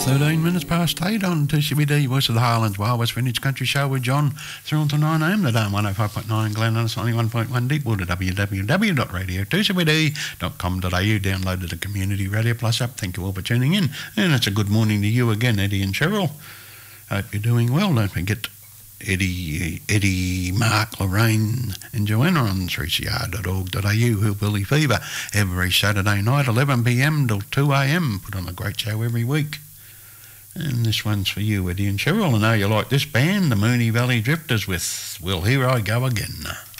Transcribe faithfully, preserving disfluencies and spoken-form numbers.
thirteen minutes past eight on two C B D, Voice of the Highlands, Wild West Vintage Country Show with John through until nine a m today on one oh five point nine Glen and ninety-one point one Deepwater, w w w dot radio two c b d dot com dot a u. Downloaded the Community Radio Plus app. Thank you all for tuning in. And it's a good morning to you again, Eddie and Cheryl. Hope you're doing well. Don't forget Eddie, Eddie, Mark, Lorraine and Joanna on three c r dot org dot a u, Hillbilly Fever, every Saturday night, eleven p m till two a m. Put on a great show every week. And this one's for you, Eddie and Cheryl. I know you like this band, the Moonee Valley Drifters, with Well, Here I Go Again.